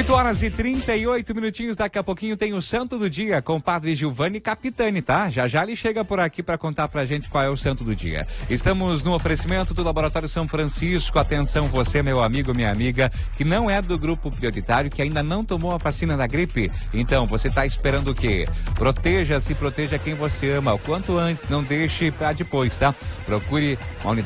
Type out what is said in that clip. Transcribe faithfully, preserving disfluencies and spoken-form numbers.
oito horas e trinta e oito minutinhos, daqui a pouquinho tem o Santo do Dia com o Padre Giovanni Capitani, tá? Já já ele chega por aqui para contar pra gente qual é o Santo do Dia. Estamos no oferecimento do Laboratório São Francisco. Atenção você, meu amigo, minha amiga, que não é do grupo prioritário, que ainda não tomou a vacina da gripe. Então, você tá esperando o quê? Proteja-se, proteja quem você ama o quanto antes, não deixe pra depois, tá? Procure uma unidade